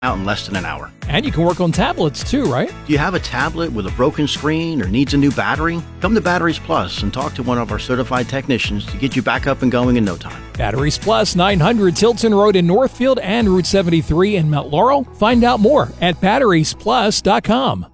out in less than an hour. And you can work on tablets too, right? Do you have a tablet with a broken screen or needs a new battery? Come to Batteries Plus and talk to one of our certified technicians to get you back up and going in no time. Batteries Plus, 900 Tilton Road in Northfield and Route 73 in Mount Laurel. Find out more at batteriesplus.com.